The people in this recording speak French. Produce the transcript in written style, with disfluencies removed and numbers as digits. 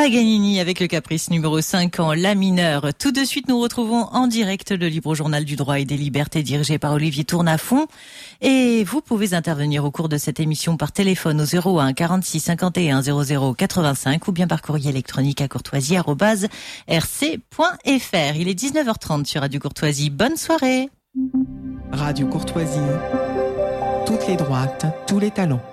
Paganini avec le caprice numéro 5 en la mineur. Tout de suite, nous retrouvons en direct le libre journal du droit et des libertés dirigé par Olivier Tournafond. Et vous pouvez intervenir au cours de cette émission par téléphone au 01 46 51 00 85 ou bien par courrier électronique à courtoisie@rc.fr. Il est 19h30 sur Radio Courtoisie. Bonne soirée. Radio Courtoisie. Toutes les droites, tous les talents.